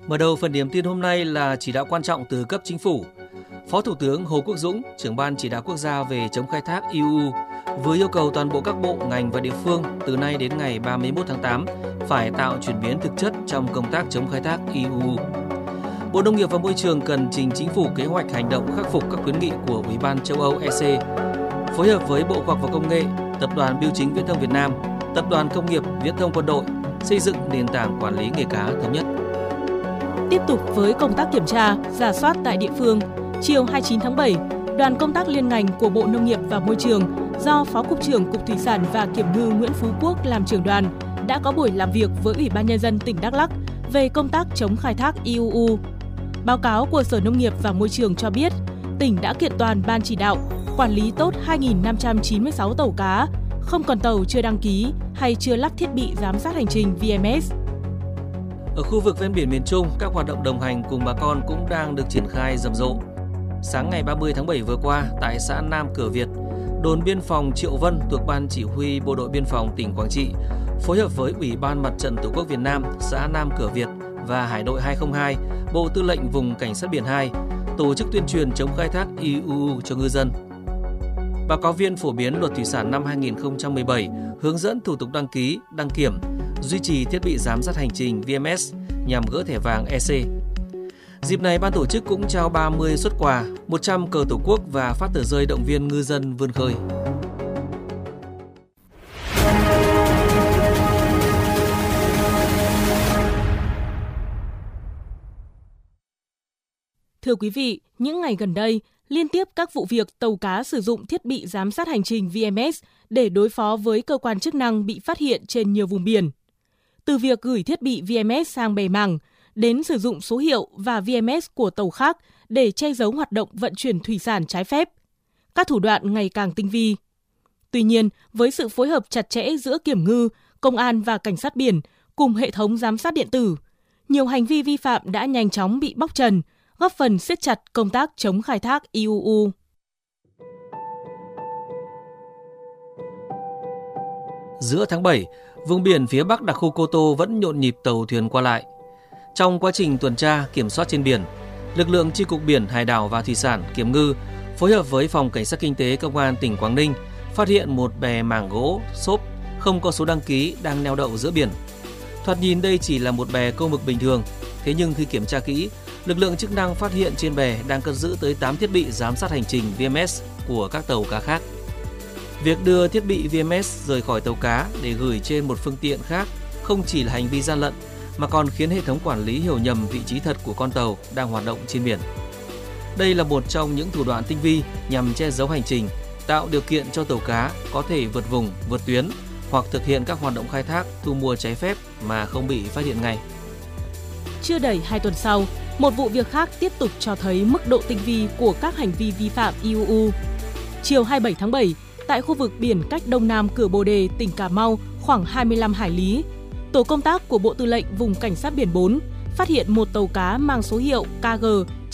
Mở đầu phần điểm tin hôm nay là chỉ đạo quan trọng từ cấp chính phủ. Phó Thủ tướng Hồ Quốc Dũng, trưởng ban chỉ đạo quốc gia về chống khai thác IUU, vừa yêu cầu toàn bộ các bộ, ngành và địa phương từ nay đến ngày 31 tháng 8 phải tạo chuyển biến thực chất trong công tác chống khai thác IUU. Bộ Nông nghiệp và Môi trường cần trình Chính phủ kế hoạch hành động khắc phục các khuyến nghị của Ủy ban châu Âu EC, phối hợp với Bộ Khoa học và Công nghệ, Tập đoàn Bưu chính Viễn thông Việt Nam, Tập đoàn Công nghiệp Viễn thông Quân đội xây dựng nền tảng quản lý nghề cá thống nhất. Tiếp tục với công tác kiểm tra, rà soát tại địa phương, chiều 29 tháng 7, đoàn công tác liên ngành của Bộ Nông nghiệp và Môi trường do Phó Cục trưởng Cục Thủy sản và Kiểm ngư Nguyễn Phú Quốc làm trưởng đoàn đã có buổi làm việc với Ủy ban Nhân dân tỉnh Đắk Lắk về công tác chống khai thác IUU. Báo cáo của Sở Nông nghiệp và Môi trường cho biết, tỉnh đã kiện toàn ban chỉ đạo, quản lý tốt 2.596 tàu cá, không còn tàu chưa đăng ký hay chưa lắp thiết bị giám sát hành trình VMS. Ở khu vực ven biển miền Trung, các hoạt động đồng hành cùng bà con cũng đang được triển khai rầm rộ. Sáng ngày 30 tháng 7 vừa qua, tại xã Nam Cửa Việt, đồn biên phòng Triệu Vân thuộc Ban Chỉ huy Bộ đội Biên phòng tỉnh Quảng Trị phối hợp với Ủy ban Mặt trận Tổ quốc Việt Nam xã Nam Cửa Việt và Hải đội 202, Bộ Tư lệnh Vùng Cảnh sát biển 2 tổ chức tuyên truyền chống khai thác IUU cho ngư dân. Báo cáo viên phổ biến Luật Thủy sản năm 2017 hướng dẫn thủ tục đăng ký, đăng kiểm, duy trì thiết bị giám sát hành trình VMS nhằm gỡ thẻ vàng EC. Dịp này, ban tổ chức cũng trao 30 suất quà, 100 cờ Tổ quốc và phát tờ rơi động viên ngư dân vươn khơi. Thưa quý vị, những ngày gần đây, liên tiếp các vụ việc tàu cá sử dụng thiết bị giám sát hành trình VMS để đối phó với cơ quan chức năng bị phát hiện trên nhiều vùng biển. Từ việc gửi thiết bị VMS sang bè mảng, đến sử dụng số hiệu và VMS của tàu khác để che giấu hoạt động vận chuyển thủy sản trái phép. Các thủ đoạn ngày càng tinh vi. Tuy nhiên, với sự phối hợp chặt chẽ giữa kiểm ngư, công an và cảnh sát biển cùng hệ thống giám sát điện tử, nhiều hành vi vi phạm đã nhanh chóng bị bóc trần, góp phần siết chặt công tác chống khai thác IUU. Giữa tháng 7, vùng biển phía Bắc đặc khu Cô Tô vẫn nhộn nhịp tàu thuyền qua lại. Trong quá trình tuần tra, kiểm soát trên biển, lực lượng Chi cục Biển, Hải đảo và Thủy sản, Kiểm ngư phối hợp với Phòng Cảnh sát Kinh tế Công an tỉnh Quảng Ninh phát hiện một bè mảng gỗ, xốp không có số đăng ký đang neo đậu giữa biển. Thoạt nhìn đây chỉ là một bè câu mực bình thường, thế nhưng khi kiểm tra kỹ, lực lượng chức năng phát hiện trên bè đang cất giữ tới 8 thiết bị giám sát hành trình VMS của các tàu cá khác. Việc đưa thiết bị VMS rời khỏi tàu cá để gửi trên một phương tiện khác không chỉ là hành vi gian lận, mà còn khiến hệ thống quản lý hiểu nhầm vị trí thật của con tàu đang hoạt động trên biển. Đây là một trong những thủ đoạn tinh vi nhằm che giấu hành trình, tạo điều kiện cho tàu cá có thể vượt vùng, vượt tuyến hoặc thực hiện các hoạt động khai thác, thu mua trái phép mà không bị phát hiện ngay. Chưa đầy 2 tuần sau, một vụ việc khác tiếp tục cho thấy mức độ tinh vi của các hành vi vi phạm IUU. Chiều 27 tháng 7, tại khu vực biển cách đông nam cửa Bồ Đề, tỉnh Cà Mau khoảng 25 hải lý, tổ công tác của Bộ Tư lệnh Vùng Cảnh sát biển 4 phát hiện một tàu cá mang số hiệu KG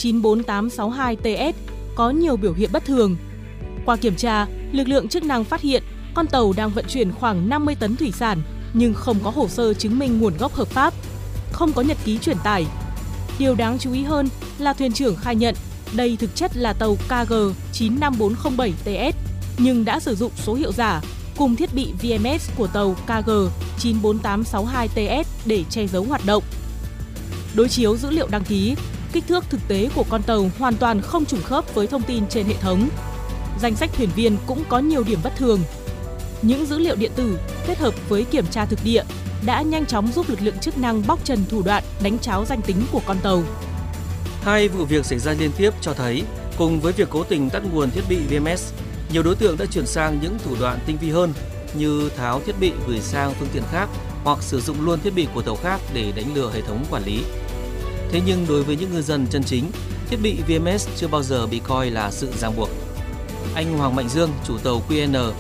94862TS có nhiều biểu hiện bất thường. Qua kiểm tra, lực lượng chức năng phát hiện con tàu đang vận chuyển khoảng 50 tấn thủy sản nhưng không có hồ sơ chứng minh nguồn gốc hợp pháp, không có nhật ký chuyển tải. Điều đáng chú ý hơn là thuyền trưởng khai nhận đây thực chất là tàu KG 95407TS nhưng đã sử dụng số hiệu giả cùng thiết bị VMS của tàu KG 94862TS để che giấu hoạt động. Đối chiếu dữ liệu đăng ký, kích thước thực tế của con tàu hoàn toàn không trùng khớp với thông tin trên hệ thống. Danh sách thuyền viên cũng có nhiều điểm bất thường. Những dữ liệu điện tử kết hợp với kiểm tra thực địa đã nhanh chóng giúp lực lượng chức năng bóc trần thủ đoạn đánh tráo danh tính của con tàu. Hai vụ việc xảy ra liên tiếp cho thấy, cùng với việc cố tình tắt nguồn thiết bị VMS, nhiều đối tượng đã chuyển sang những thủ đoạn tinh vi hơn như tháo thiết bị gửi sang phương tiện khác hoặc sử dụng luôn thiết bị của tàu khác để đánh lừa hệ thống quản lý. Thế nhưng đối với những ngư dân chân chính, thiết bị VMS chưa bao giờ bị coi là sự ràng buộc. Anh Hoàng Mạnh Dương, chủ tàu QN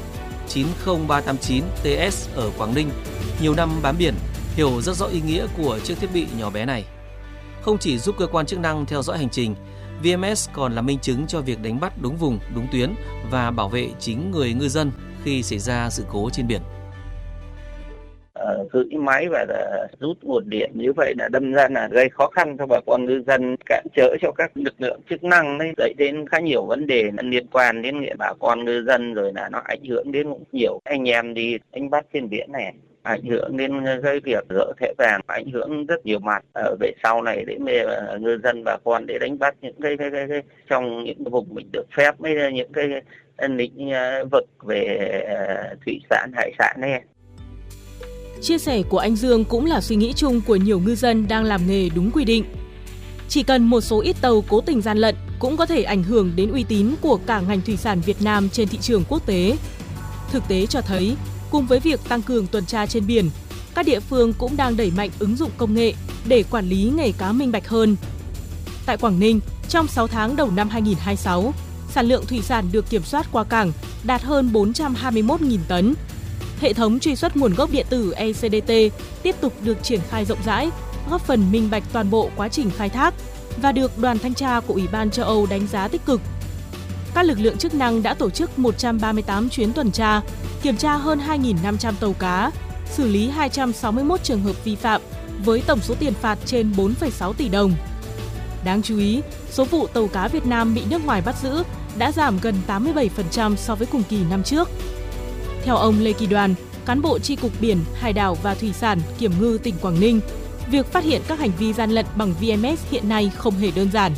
90389TS ở Quảng Ninh, nhiều năm bám biển, hiểu rất rõ ý nghĩa của chiếc thiết bị nhỏ bé này. Không chỉ giúp cơ quan chức năng theo dõi hành trình, VMS còn là minh chứng cho việc đánh bắt đúng vùng, đúng tuyến và bảo vệ chính người ngư dân khi xảy ra sự cố trên biển. gửi máy và rút nguồn điện, như vậy là đâm ra là gây khó khăn cho bà con ngư dân, cản trở cho các lực lượng chức năng đấy, dẫn đến khá nhiều vấn đề liên quan đến bà con ngư dân, rồi là nó ảnh hưởng đến nhiều anh em đi đánh bắt trên biển này, ảnh hưởng đến cái việc gỡ thẻ vàng, ảnh hưởng rất nhiều mặt về sau này để ngư dân bà con để đánh bắt những cái trong những vùng mình được phép, với những cái lĩnh vực về thủy sản hải sản này. Chia sẻ của anh Dương cũng là suy nghĩ chung của nhiều ngư dân đang làm nghề đúng quy định. Chỉ cần một số ít tàu cố tình gian lận cũng có thể ảnh hưởng đến uy tín của cả ngành thủy sản Việt Nam trên thị trường quốc tế. Thực tế cho thấy, cùng với việc tăng cường tuần tra trên biển, các địa phương cũng đang đẩy mạnh ứng dụng công nghệ để quản lý nghề cá minh bạch hơn. Tại Quảng Ninh, trong 6 tháng đầu năm 2026, sản lượng thủy sản được kiểm soát qua cảng đạt hơn 421.000 tấn. Hệ thống truy xuất nguồn gốc điện tử ECDT tiếp tục được triển khai rộng rãi, góp phần minh bạch toàn bộ quá trình khai thác và được đoàn thanh tra của Ủy ban châu Âu đánh giá tích cực. Các lực lượng chức năng đã tổ chức 138 chuyến tuần tra, kiểm tra hơn 2.500 tàu cá, xử lý 261 trường hợp vi phạm với tổng số tiền phạt trên 4,6 tỷ đồng. Đáng chú ý, số vụ tàu cá Việt Nam bị nước ngoài bắt giữ đã giảm gần 87% so với cùng kỳ năm trước. Theo ông Lê Kỳ Đoàn, cán bộ Chi cục Biển, Hải đảo và Thủy sản Kiểm ngư tỉnh Quảng Ninh, việc phát hiện các hành vi gian lận bằng VMS hiện nay không hề đơn giản.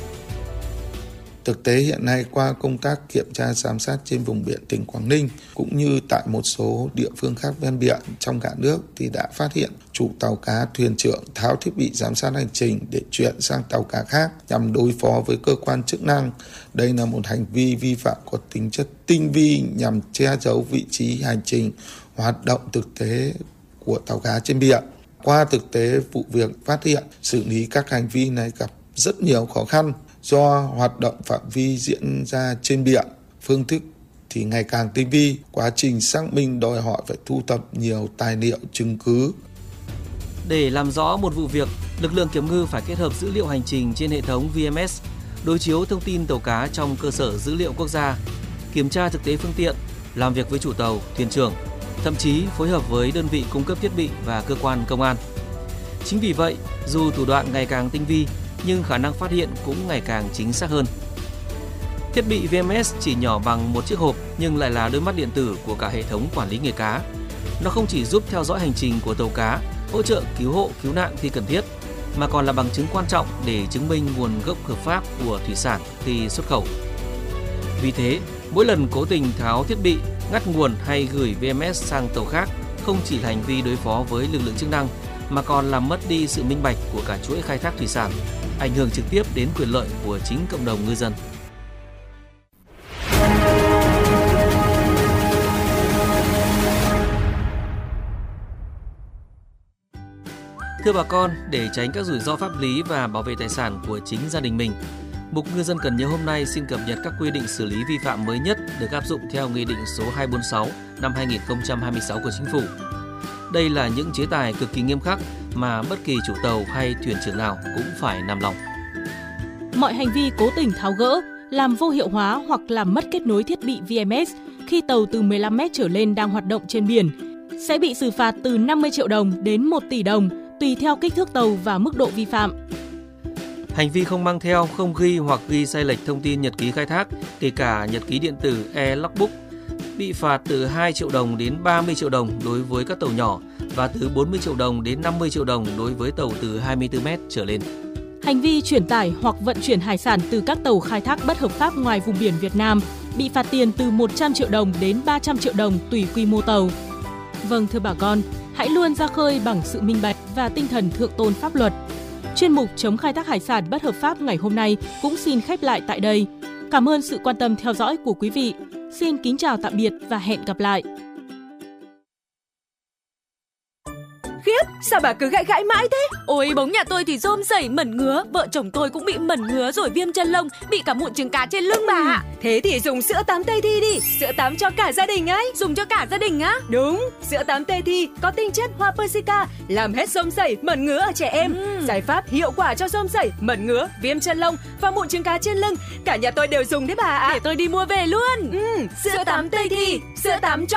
Thực tế hiện nay qua công tác kiểm tra giám sát trên vùng biển tỉnh Quảng Ninh cũng như tại một số địa phương khác ven biển trong cả nước thì đã phát hiện chủ tàu cá, thuyền trưởng tháo thiết bị giám sát hành trình để chuyển sang tàu cá khác nhằm đối phó với cơ quan chức năng. Đây là một hành vi vi phạm có tính chất tinh vi nhằm che giấu vị trí hành trình hoạt động thực tế của tàu cá trên biển. Qua thực tế vụ việc phát hiện, xử lý các hành vi này gặp rất nhiều khó khăn. Do hoạt động phạm vi diễn ra trên biển, phương thức thì ngày càng tinh vi, quá trình xác minh đòi hỏi phải thu thập nhiều tài liệu chứng cứ. Để làm rõ một vụ việc, lực lượng kiểm ngư phải kết hợp dữ liệu hành trình trên hệ thống VMS, đối chiếu thông tin tàu cá trong cơ sở dữ liệu quốc gia, kiểm tra thực tế phương tiện, làm việc với chủ tàu, thuyền trưởng, thậm chí phối hợp với đơn vị cung cấp thiết bị và cơ quan công an. Chính vì vậy, dù thủ đoạn ngày càng tinh vi, nhưng khả năng phát hiện cũng ngày càng chính xác hơn. Thiết bị VMS chỉ nhỏ bằng một chiếc hộp nhưng lại là đôi mắt điện tử của cả hệ thống quản lý nghề cá. Nó không chỉ giúp theo dõi hành trình của tàu cá, hỗ trợ cứu hộ, cứu nạn khi cần thiết, mà còn là bằng chứng quan trọng để chứng minh nguồn gốc hợp pháp của thủy sản khi xuất khẩu. Vì thế, mỗi lần cố tình tháo thiết bị, ngắt nguồn hay gửi VMS sang tàu khác không chỉ là hành vi đối phó với lực lượng chức năng, mà còn làm mất đi sự minh bạch của cả chuỗi khai thác thủy sản, ảnh hưởng trực tiếp đến quyền lợi của chính cộng đồng ngư dân. Thưa bà con, để tránh các rủi ro pháp lý và bảo vệ tài sản của chính gia đình mình, Mục Ngư dân Cần Nhớ hôm nay xin cập nhật các quy định xử lý vi phạm mới nhất được áp dụng theo Nghị định số 246 năm 2026 của Chính phủ. Đây là những chế tài cực kỳ nghiêm khắc mà bất kỳ chủ tàu hay thuyền trưởng nào cũng phải nằm lòng. Mọi hành vi cố tình tháo gỡ, làm vô hiệu hóa hoặc làm mất kết nối thiết bị VMS khi tàu từ 15 mét trở lên đang hoạt động trên biển sẽ bị xử phạt từ 50 triệu đồng đến 1 tỷ đồng tùy theo kích thước tàu và mức độ vi phạm. Hành vi không mang theo, không ghi hoặc ghi sai lệch thông tin nhật ký khai thác, kể cả nhật ký điện tử e-logbook, bị phạt từ 2 triệu đồng đến 30 triệu đồng đối với các tàu nhỏ và từ 40 triệu đồng đến 50 triệu đồng đối với tàu từ 24 mét trở lên. Hành vi chuyển tải hoặc vận chuyển hải sản từ các tàu khai thác bất hợp pháp ngoài vùng biển Việt Nam bị phạt tiền từ 100 triệu đồng đến 300 triệu đồng tùy quy mô tàu. Vâng, thưa bà con, hãy luôn ra khơi bằng sự minh bạch và tinh thần thượng tôn pháp luật. Chuyên mục chống khai thác hải sản bất hợp pháp ngày hôm nay cũng xin khép lại tại đây. Cảm ơn sự quan tâm theo dõi của quý vị. Xin kính chào tạm biệt và hẹn gặp lại. Khiếp, sao bà cứ gãi gãi mãi thế? Ôi, bóng nhà tôi thì rôm rẩy mẩn ngứa, vợ chồng tôi cũng bị mẩn ngứa rồi viêm chân lông, bị cả mụn trứng cá trên lưng bà ạ. Thế thì dùng sữa tắm Tây Thi đi, sữa tắm cho cả gia đình ấy. Dùng cho cả gia đình á? Đúng, sữa tắm Tây Thi có tinh chất hoa Persica, làm hết rôm rẩy, mẩn ngứa ở trẻ em. Giải pháp hiệu quả cho rôm rẩy, mẩn ngứa, viêm chân lông và mụn trứng cá trên lưng. Cả nhà tôi đều dùng đấy bà ạ. Để tôi đi mua về luôn. Sữa tắm Tây Thi, sữa tắm cho